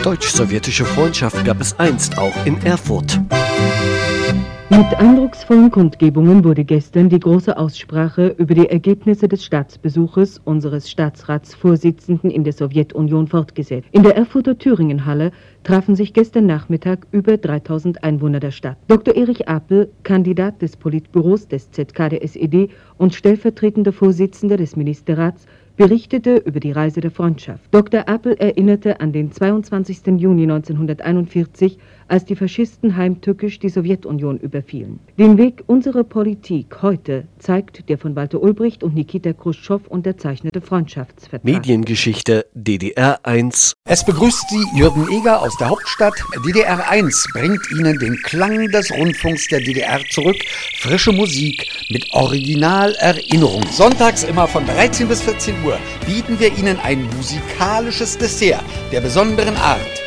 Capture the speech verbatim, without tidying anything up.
Deutsch-sowjetische Freundschaft gab es einst auch in Erfurt. Mit eindrucksvollen Kundgebungen wurde gestern die große Aussprache über die Ergebnisse des Staatsbesuches unseres Staatsratsvorsitzenden in der Sowjetunion fortgesetzt. In der Erfurter Thüringenhalle trafen sich gestern Nachmittag über dreitausend Einwohner der Stadt. Doktor Erich Apel, Kandidat des Politbüros des Z K der S E D und stellvertretender Vorsitzender des Ministerrats, berichtete über die Reise der Freundschaft. Doktor Apel erinnerte an den zweiundzwanzigsten Juni neunzehnhunderteinundvierzig, als die Faschisten heimtückisch die Sowjetunion überfielen. Den Weg unserer Politik heute zeigt der von Walter Ulbricht und Nikita Chruschtschow unterzeichnete Freundschaftsvertrag. Mediengeschichte D D R eins. Es begrüßt Sie Jürgen Eger aus der Hauptstadt. D D R eins bringt Ihnen den Klang des Rundfunks der D D R zurück. Frische Musik mit Originalerinnerung. Sonntags immer von dreizehn bis vierzehn Uhr bieten wir Ihnen ein musikalisches Dessert der besonderen Art.